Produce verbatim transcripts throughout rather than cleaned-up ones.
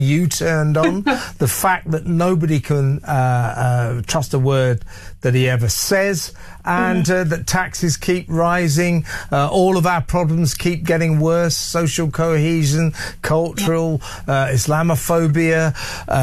U-turned on, the fact that nobody can uh, uh, trust a word that he ever says, and mm. uh, that taxes keep rising, uh, all of our problems keep getting worse, social cohesion, cultural, uh, Islamophobia, uh,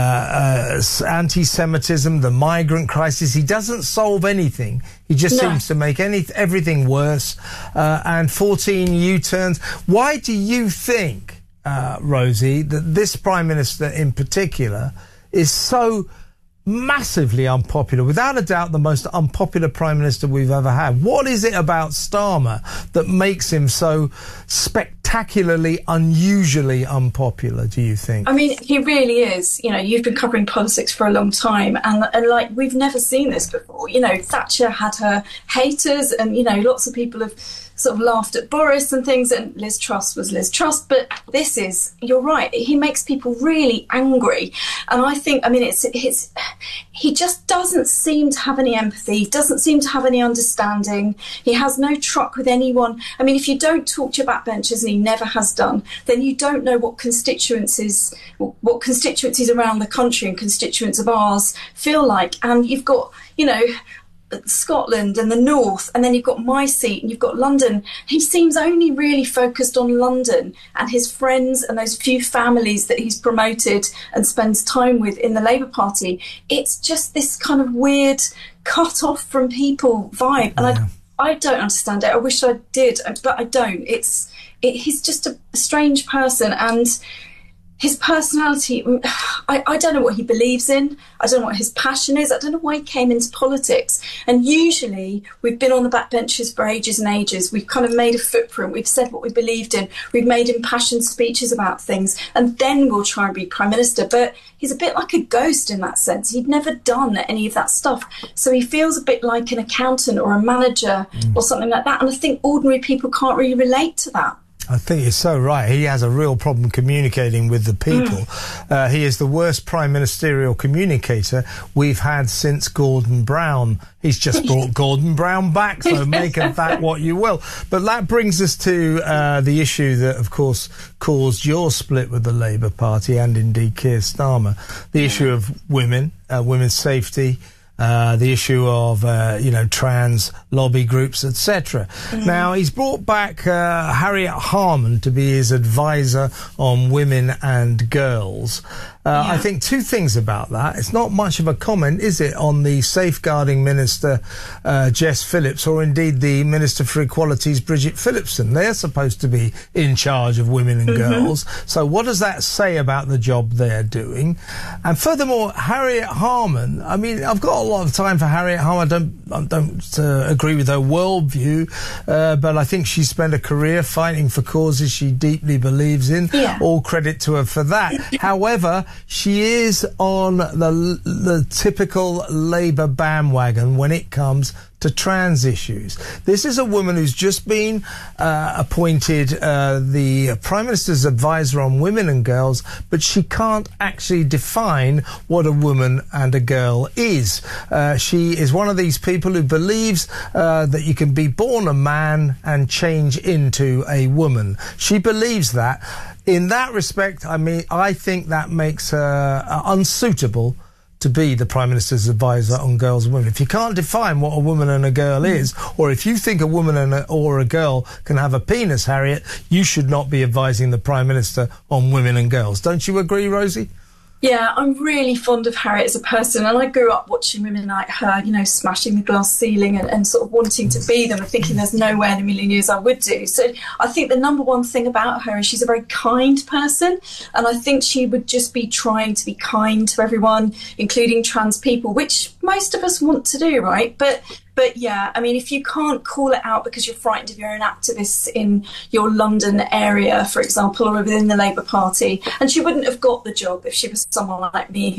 uh, anti-Semitism, the migrant crisis. He doesn't solve anything. He just no. seems to make any everything worse, uh, and fourteen U-turns. Why do you think, Uh, Rosie, that this Prime Minister in particular is so massively unpopular, without a doubt the most unpopular Prime Minister we've ever had? What is it about Starmer that makes him so spectacularly, unusually unpopular, do you think? I mean, he really is. You know, you've been covering politics for a long time, and, and like, we've never seen this before. You know, Thatcher had her haters, and, you know, lots of people have sort of laughed at Boris and things, and Liz Truss was Liz Truss, but this is, you're right, he makes people really angry. And I think, I mean, it's, it's, he just doesn't seem to have any empathy, doesn't seem to have any understanding. He has no truck with anyone. I mean, if you don't talk to your backbenchers, and he never has done, then you don't know what constituencies, what constituencies around the country and constituents of ours feel like. And you've got, you know, Scotland and the North, and then you've got my seat and you've got London. He seems only really focused on London and his friends and those few families that he's promoted and spends time with in the Labour Party. It's just this kind of weird cut off from people vibe, and yeah. I, I don't understand it. I wish I did, but I don't. It's it, he's just a strange person, and his personality, I, I don't know what he believes in. I don't know what his passion is. I don't know why he came into politics. And usually we've been on the backbenches for ages and ages. We've kind of made a footprint. We've said what we believed in. We've made impassioned speeches about things. And then we'll try and be Prime Minister. But he's a bit like a ghost in that sense. He'd never done any of that stuff. So he feels a bit like an accountant or a manager mm. or something like that. And I think ordinary people can't really relate to that. I think you're so right. He has a real problem communicating with the people. Mm. Uh, he is the worst prime ministerial communicator we've had since Gordon Brown. He's just brought Gordon Brown back, so make of that what you will. But that brings us to uh, the issue that, of course, caused your split with the Labour Party and indeed Keir Starmer, the issue of women, uh, women's safety, Uh, the issue of, uh, you know, trans lobby groups, et cetera. Mm-hmm. Now, he's brought back uh, Harriet Harman to be his advisor on women and girls. Uh, yeah. I think two things about that. It's not much of a comment, is it, on the safeguarding minister, uh, Jess Phillips, or indeed the Minister for Equalities, Bridget Phillipson. They're supposed to be in charge of women and mm-hmm. girls. So what does that say about the job they're doing? And furthermore, Harriet Harman, I mean, I've got a lot of time for Harriet Harman. I don't, I don't uh, agree with her worldview, uh, but I think she spent a career fighting for causes she deeply believes in. Yeah. All credit to her for that. However, she is on the, the typical Labour bandwagon when it comes to trans issues. This is a woman who's just been uh, appointed uh, the Prime Minister's advisor on women and girls, but she can't actually define what a woman and a girl is. Uh, she is one of these people who believes uh, that you can be born a man and change into a woman. She believes that. In that respect, I mean, I think that makes her uh, unsuitable to be the Prime Minister's advisor on girls and women. If you can't define what a woman and a girl is, or if you think a woman and a, or a girl can have a penis, Harriet, you should not be advising the Prime Minister on women and girls. Don't you agree, Rosie? Yeah, I'm really fond of Harriet as a person, and I grew up watching women like her, you know, smashing the glass ceiling and, and sort of wanting to be them and thinking there's no way in a million years I would do. So I think the number one thing about her is she's a very kind person, and I think she would just be trying to be kind to everyone, including trans people, which most of us want to do, right? But But yeah, I mean, if you can't call it out because you're frightened of your own activists in your London area, for example, or within the Labour Party, and she wouldn't have got the job if she was someone like me who'd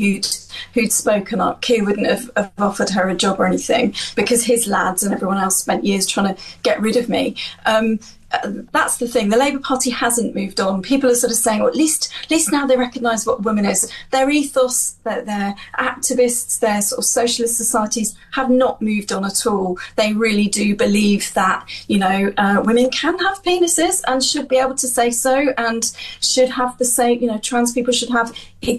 who'd spoken up, Keir wouldn't have, have offered her a job or anything, because his lads and everyone else spent years trying to get rid of me. Um, Uh, that's the thing. The Labour Party hasn't moved on. People are sort of saying, well, at least, at least now they recognise what a woman is. Their ethos, their, their activists, their sort of socialist societies have not moved on at all. They really do believe that, you know, uh, women can have penises and should be able to say so, and should have the same, you know, trans people should have